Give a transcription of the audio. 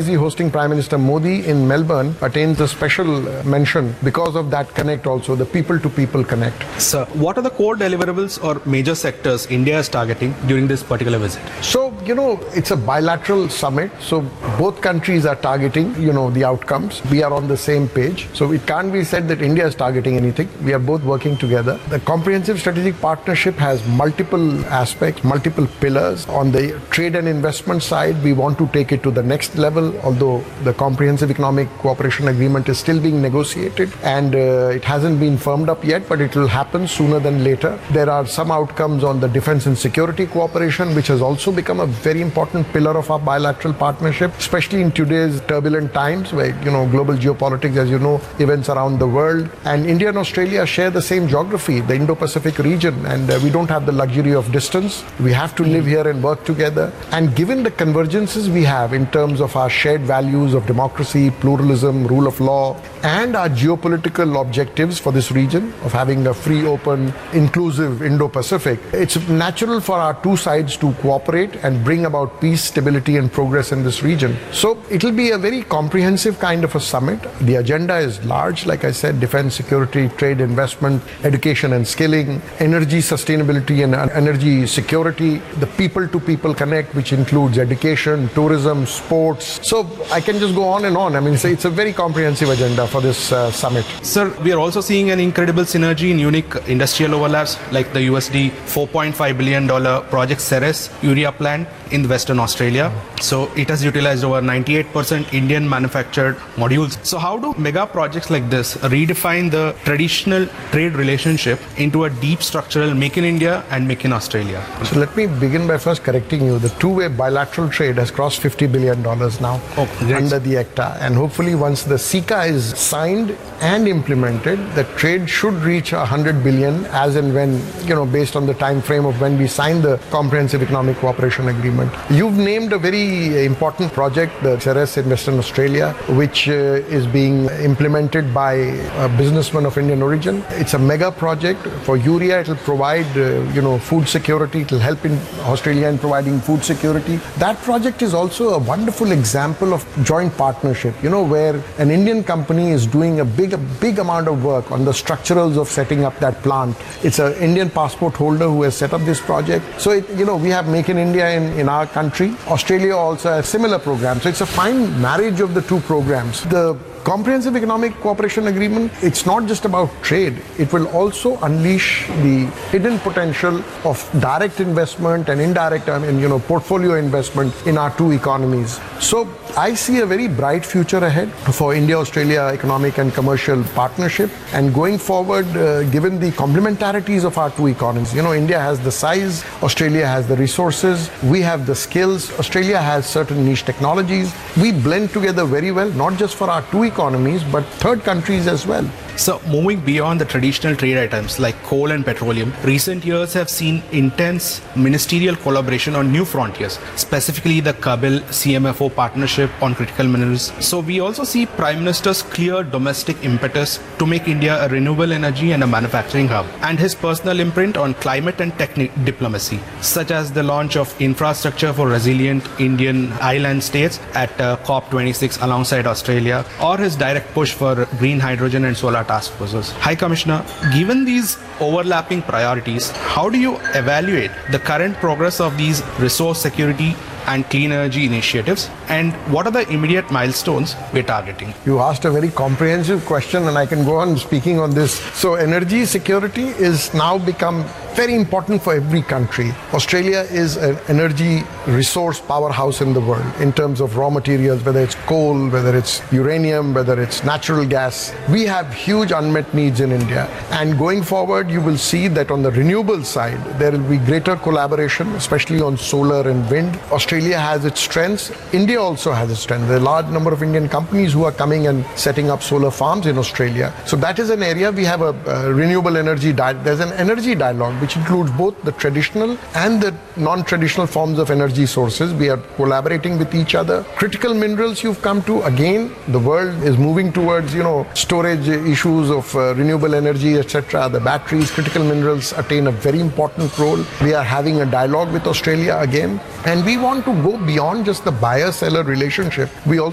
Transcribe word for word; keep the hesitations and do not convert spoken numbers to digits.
Excellency hosting Prime Minister Modi in Melbourne attains a special mention because of that connect also, the people-to-people connect. Sir, what are the core deliverables or major sectors India is targeting during this particular visit? So, you know, it's a bilateral summit. So both countries are targeting, you know, the outcomes. We are on the same page. So it can't be said that India is targeting anything. We are both working together. The comprehensive strategic partnership has multiple aspects, multiple pillars. On the trade and investment side, we want to take it to the next level, although the comprehensive economic cooperation agreement is still being negotiated and uh, it hasn't been firmed up yet, but it will happen sooner than later. There are some outcomes on the defense and security cooperation, which has also become a very important pillar of our bilateral partnership, especially in today's turbulent times where, you know, global geopolitics, as you know, events around the world. And India and Australia share the same geography, the Indo-Pacific region, and uh, we don't have the luxury of distance. We have to live here and work together. And given the convergences we have in terms of our shared values of democracy, pluralism, rule of law, and our geopolitical objectives for this region of having a free, open, inclusive Indo-Pacific, it's natural for our two sides to cooperate and bring about peace, stability, and progress in this region. So it'll be a very comprehensive kind of a summit. The agenda is large, like I said, defense, security, trade, investment, education and skilling, energy sustainability and energy security, the people-to-people connect, which includes education, tourism, sports. So I can just go on and on. I mean, it's a, it's a very comprehensive agenda for this uh, summit. Sir, we are also seeing an incredible synergy in unique industrial overlaps like the U S D four point five billion dollars Project Ceres urea plant in Western Australia. So it has utilized over ninety-eight percent Indian manufactured modules. So how do mega projects like this redefine the traditional trade relationship into a deep structural make in India and make in Australia? So let me begin by first correcting you. The two-way bilateral trade has crossed fifty billion dollars now oh, under the ACTA. And hopefully once the S I C A is signed and implemented, the trade should reach one hundred billion as and when, you know, based on the time frame of when we sign the Comprehensive Economic Cooperation Agreement. You've named a very important project, the Ceres in Western Australia, which uh, is being implemented by a businessman of Indian origin. It's a mega project. For urea, it will provide, uh, you know, food security. It will help in Australia in providing food security. That project is also a wonderful example of joint partnership, you know, where an Indian company is doing a big, a big amount of work on the structurals of setting up that plant. It's an Indian passport holder who has set up this project. So, it, you know, we have Make in India in, in our country. Australia also has similar programs. So it's a fine marriage of the two programs. The Comprehensive Economic Cooperation Agreement, it's not just about trade. It will also unleash the hidden potential of direct investment and indirect, I mean, you know, portfolio investment in our two economies. So I see a very bright future ahead for India-Australia economic and commercial partnership. And going forward, uh, given the complementarities of our two economies, you know, India has the size, Australia has the resources, we have the skills, Australia has certain niche technologies. We blend together very well, not just for our two economies, but third countries as well. So moving beyond the traditional trade items like coal and petroleum, recent years have seen intense ministerial collaboration on new frontiers, specifically the Kabil C M F O partnership on critical minerals. So we also see Prime Minister's clear domestic impetus to make India a renewable energy and a manufacturing hub, and his personal imprint on climate and technical diplomacy, such as the launch of infrastructure for resilient Indian island states at uh, COP twenty-six alongside Australia, or his direct push for green hydrogen and solar task forces. High Commissioner, given these overlapping priorities, how do you evaluate the current progress of these resource security and clean energy initiatives, and what are the immediate milestones we're targeting? You asked a very comprehensive question and I can go on speaking on this. So energy security is now become very important for every country. Australia is an energy resource powerhouse in the world in terms of raw materials, whether it's coal, whether it's uranium, whether it's natural gas. We have huge unmet needs in India. And going forward, you will see that on the renewable side, there will be greater collaboration, especially on solar and wind. Australia has its strengths. India also has its strengths. There are a large number of Indian companies who are coming and setting up solar farms in Australia. So that is an area we have a, a renewable energy, di- there's an energy dialogue which includes both the traditional and the non-traditional forms of energy sources. We are collaborating with each other. Critical minerals you've come to, again, the world is moving towards, you know, storage issues of uh, renewable energy, et cetera. The batteries, critical minerals attain a very important role. We are having a dialogue with Australia again. And we want to go beyond just the buyer-seller relationship. We also